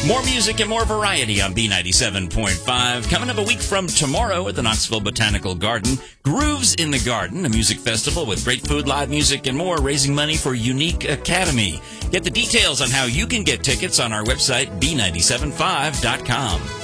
More music and more variety on B97.5. Coming up a week from tomorrow at the Knoxville Botanical Garden, Grooves in the Garden, a music festival with great food, live music, and more, raising money for Unique Academy. Get the details on how you can get tickets on our website, B975.com.